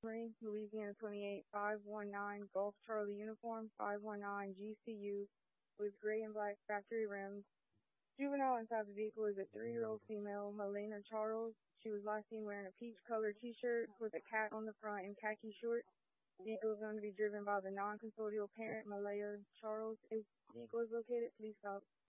Montgomery, Louisiana 28-519 Golf Charlie uniform 519 GCU with gray and black factory rims. Juvenile inside the vehicle is a 3-year-old female, Melena Charles. She was last seen wearing a peach-colored T-shirt with a cat on the front and khaki shorts. The vehicle is going to be driven by the non-custodial parent, Malaya Charles. If the vehicle is located, please stop.